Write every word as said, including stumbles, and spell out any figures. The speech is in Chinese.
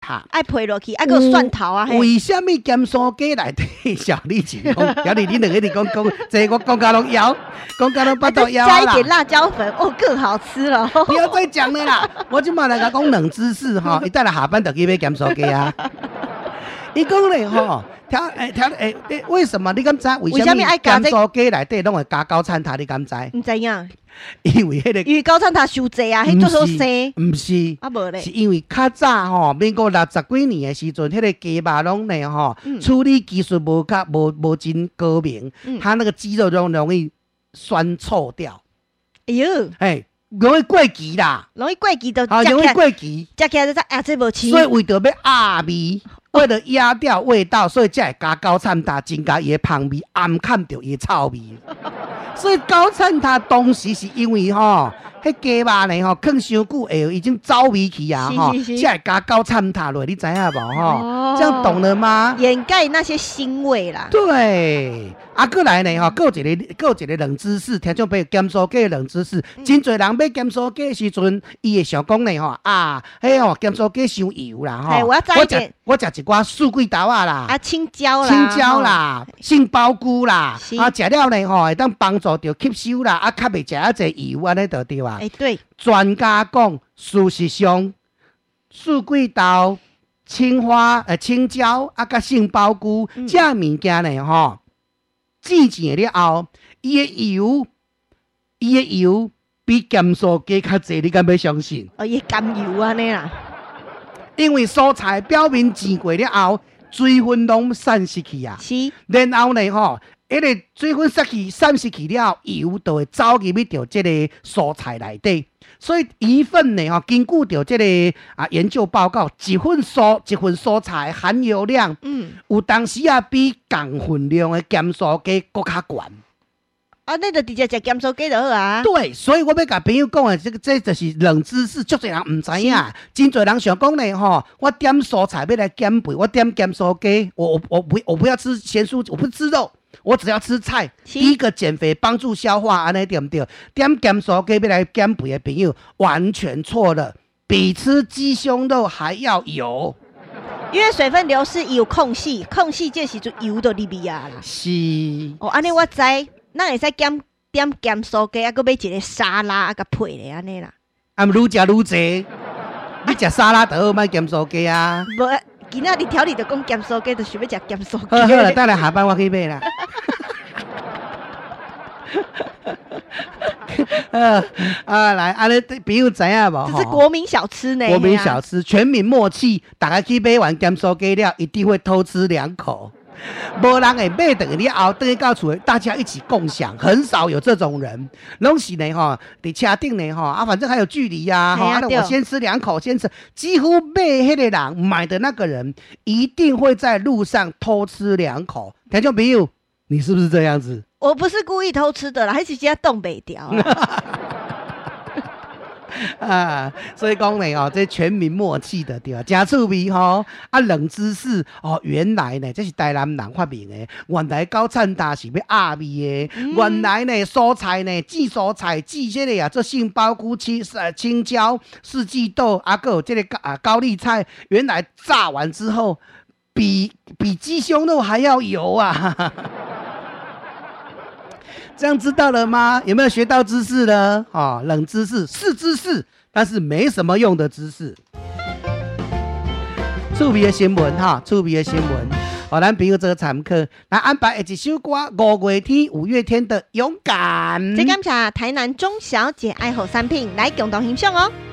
塔， 爱配落去，爱个蒜头啊。 为什么咸酥鸡内底小丽姐讲，小丽你两个你讲讲，这我讲到拢腰，讲到拢巴肚腰啦。 加一点辣椒粉，哦，更好吃了。 不要再讲了啦，我今嘛来甲讲冷知识哈，一旦来下班就去买咸酥鸡啊。伊讲咧吼，调诶调诶，为什么你敢知？为什么咸酥鸡内底拢会加高餐塔？你敢知？ 唔知影。 因为迄个因为高餐塔伤济啊，迄做做生。 唔是， 啊无咧， 是因为较早吼，民国六十几年的时阵，迄个鸡肉拢咧吼，处理技术无较无无真高明，它那个鸡肉容容易酸臭掉。 哎呦， 哎，容易过期啦， 容易过期都啊，容易过期， 食起来就啊，这无吃。 所以为着要压味。为了压掉味道，所以才会加高菜塔，增加伊的香味，暗看到伊的臭味。所以高菜塔当时是因为吼，迄鸡肉呢吼，放伤久会已经走味去啊吼，才会加高菜塔落，你知影无吼？哦、这样懂了吗？ 掩盖那些腥味啦。 对。啊，过来呢吼，还有一个，还有一个冷知识，听众朋友，咸酥鸡的冷知识，嗯、真侪人买咸酥鸡的时阵，伊会想讲呢吼啊，迄吼咸酥鸡伤油啦吼。 我我食我食一寡素桂豆啊啦， 啊青椒啦， 青椒啦，杏鲍菇啦，啊食了呢吼会当帮助着吸收啦，啊较袂食啊侪油安尼就对啊。 哎、欸、对， 专家讲，事实上，素桂豆、青花呃青椒啊，甲杏鲍菇这物件呢吼。煮成了后，伊的油，伊的油比咸酥鸡较济，你敢要相信？ 哦，伊甘油安尼啦。 因为蔬菜表面煎过了后，水分拢散失去啊。 是。 然后呢，吼，迄个水分失去、散失去了后，油就会走入去到这个蔬菜内底。所以鱼粉呢，吼，根据着这个啊研究报告，一份蔬一份蔬菜含油量，嗯，有当时啊比同分量的咸酥鸡更较悬。 啊，你就直接食咸酥鸡就好啊。 对，所以我要甲朋友讲的，这个这就是冷知识，足侪人唔知影，真侪人想讲呢，吼，我点蔬菜要来减肥，我点咸酥鸡，我我我不我不要吃咸酥，我不吃肉。我只要吃菜，第一个减肥帮助消化，安尼对不对？点咸酥鸡要来减肥的朋友完全错了，比吃鸡胸肉还要油。 因为水分流失有空隙，空隙这时就油就入去啊啦。 是。 哦，安尼我知，咱会使减点咸酥鸡，啊，搁买一个沙拉啊，甲配咧安尼啦。 啊，愈食愈济，你食沙拉就好，买咸酥鸡啊。 无。今仔日条理就讲咸酥鸡，就想要食咸酥鸡。 好好了，等下下班我去买啦。呃啊，来，安尼朋友知影无？ 这是国民小吃呢。 国民小吃，全民默契，大家去买完咸酥鸡了，一定会偷吃两口。无人会买等你后，等去到厝，大家一起共享，很少有这种人。拢是呢吼，伫车顶呢吼啊，反正还有距离呀，哈、啊，我先吃两口，先吃。几乎买迄个人买的那个人，一定会在路上偷吃两口。听众朋友，你是不是这样子？ 我不是故意偷吃的啦，还是直接冻北调。 啊，所以讲呢哦，这全民默契的对吧？真趣味吼！啊，冷知识哦，原来呢这是台南人发明的，原来高菜塔是要压味的，嗯、原来呢蔬菜呢，煮蔬菜煮这个啊，做杏鲍菇、青呃青椒、四季豆，啊个有这个啊高丽菜，原来炸完之后比比鸡胸肉还要油啊！这样知道了吗？有没有学到知识呢？哦，冷知识是知识，但是没什么用的知识。趣味的新闻哈，趣味的新闻。好，咱朋友做参考，来安排一首歌，五月天五月天的勇敢。 这感谢台南钟小姐爱好产品来共同欣赏哦。